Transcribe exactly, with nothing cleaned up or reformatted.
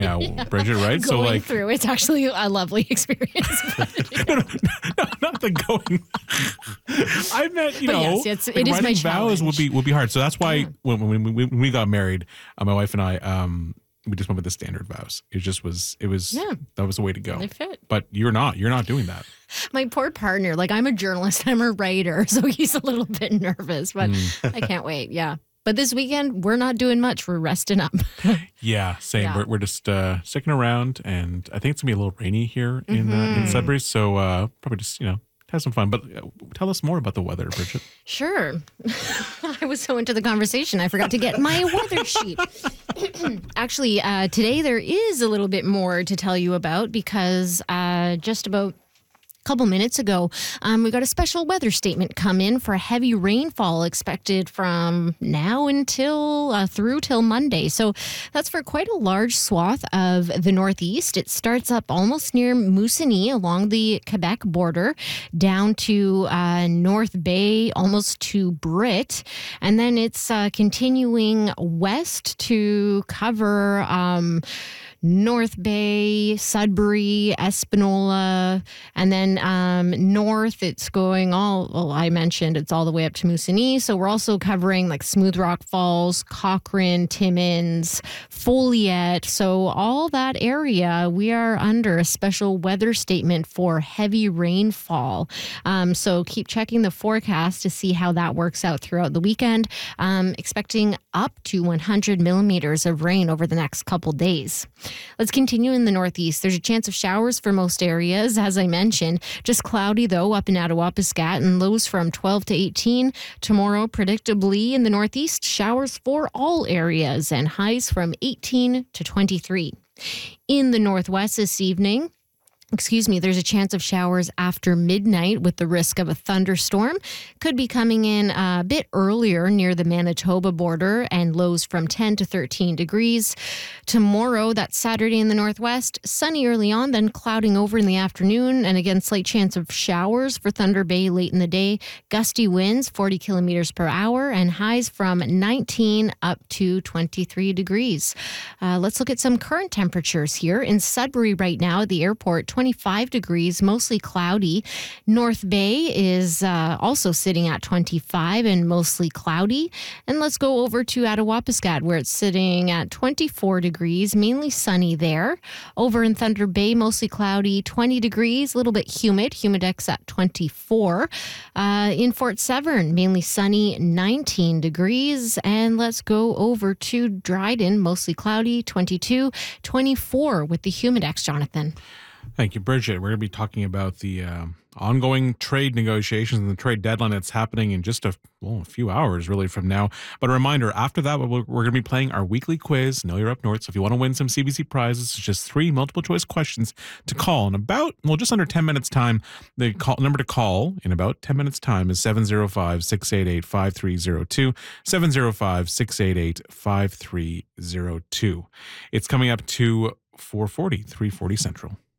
Yeah, yeah. Bridget, right? Going so like through, it's actually a lovely experience. no, no, no, not the going. I meant, you But know, yes, it's- like it is my writing vows would challenge. be would be hard. So that's why Yeah. when, when, we, when we got married, uh, my wife and I, um, we just went with the standard vows. It just was, it was, Yeah. that was the way to go. They fit. But you're not, you're not doing that. My poor partner, like I'm a journalist, I'm a writer, so he's a little bit nervous, but Mm. I can't wait. Yeah. But this weekend, we're not doing much. We're resting up. Yeah, same. Yeah. We're, we're just uh, sticking around, and I think it's gonna be a little rainy here in uh, Mm-hmm. in Sudbury. So uh, probably just you know have some fun. But uh, tell us more about the weather, Bridget. Sure. I was so into the conversation, I forgot to get my weather sheet. Actually, uh, today there is a little bit more to tell you about because uh, just about couple minutes ago, um, we got a special weather statement come in for heavy rainfall expected from now until uh, through till Monday. So that's for quite a large swath of the Northeast. It starts up almost near Moosonee along the Quebec border down to uh, North Bay, almost to Britt. And then it's uh, continuing west to cover um, North Bay, Sudbury, Espanola, and then um, north, it's going all, well, I mentioned it's all the way up to Moosonee. So we're also covering like Smooth Rock Falls, Cochrane, Timmins, Folliet. So all that area, we are under a special weather statement for heavy rainfall. Um, so keep checking the forecast to see how that works out throughout the weekend. Um, expecting up to one hundred millimeters of rain over the next couple days. Let's continue in the Northeast. There's a chance of showers for most areas, as I mentioned. Just cloudy, though, up in Attawapiskat and lows from twelve to eighteen. Tomorrow, predictably, in the Northeast, showers for all areas and highs from eighteen to twenty-three. In the Northwest this evening, Excuse me, there's a chance of showers after midnight with the risk of a thunderstorm. Could be coming in a bit earlier near the Manitoba border and lows from ten to thirteen degrees. Tomorrow, that's Saturday in the Northwest, sunny early on, then clouding over in the afternoon. And again, slight chance of showers for Thunder Bay late in the day. Gusty winds, forty kilometers per hour, and highs from nineteen up to twenty-three degrees. Uh, let's look at some current temperatures here. In Sudbury right now at the airport, twenty-five degrees, mostly cloudy. North Bay is uh, also sitting at twenty-five and mostly cloudy. And let's go over to Attawapiskat, where it's sitting at twenty-four degrees, mainly sunny there. Over in Thunder Bay, mostly cloudy, twenty degrees, a little bit humid. Humidex at twenty-four. Uh, in Fort Severn, mainly sunny, nineteen degrees. And let's go over to Dryden, mostly cloudy, twenty-two, twenty-four with the Humidex, Jonathan. Thank you, Bridget. We're going to be talking about the um, ongoing trade negotiations and the trade deadline that's happening in just a, well, a few hours, really, from now. But a reminder, after that, we're, we're going to be playing our weekly quiz, Know You're Up North. So if you want to win some C B C prizes, it's just three multiple-choice questions to call in about, well, just under ten minutes' time. The call, number to call in about ten minutes' time is seven zero five, six eight eight, five three zero two, seven zero five, six eight eight, five three zero two. It's coming up to four forty, three forty Central.